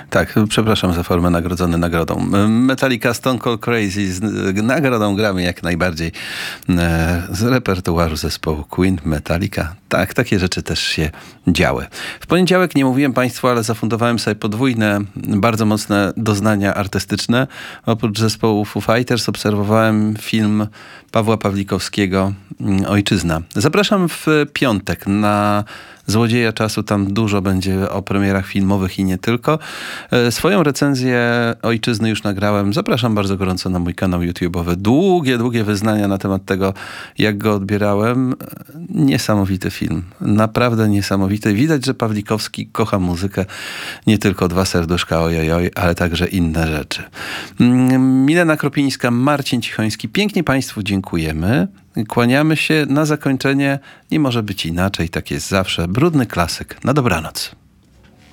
Tak, przepraszam za formę, nagrodzony nagrodą. Metallica, Stone Cold Crazy z nagrodą Grammy jak najbardziej. Z repertuaru zespołu Queen, Metallica. Tak, takie rzeczy też się działy. W poniedziałek, nie mówiłem Państwu, ale zafundowałem sobie podwójne, bardzo mocne doznania artystyczne. Oprócz zespołu Foo Fighters obserwowałem film Pawła Pawlikowskiego Ojczyzna. Zapraszam w piątek na Złodzieja Czasu. Tam dużo będzie o premierach filmowych i nie tylko. Swoją recenzję Ojczyzny już nagrałem. Zapraszam bardzo gorąco na mój kanał YouTube'owy. Długie wyznania na temat tego, jak go odbierałem. Niesamowity film. Naprawdę niesamowity. Widać, że Pawlikowski kocha muzykę. Nie tylko Dwa serduszka, ojojoj, ale także inne rzeczy. Milena Kropińska, Marcin Cichoński. Pięknie Państwu dziękujemy. Kłaniamy się. Na zakończenie nie może być inaczej. Tak jest zawsze. Brudny klasyk. Na dobranoc.